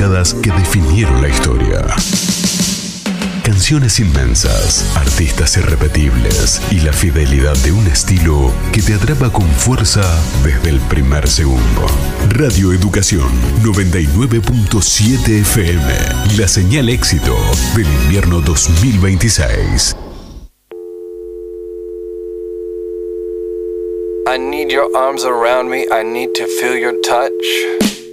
décadas que definieron la historia. Canciones inmensas, artistas irrepetibles y la fidelidad de un estilo que te atrapa con fuerza desde el primer segundo. Radio Educación 99.7 FM, la señal éxito del invierno 2026. I need your arms around me, I need to feel your touch.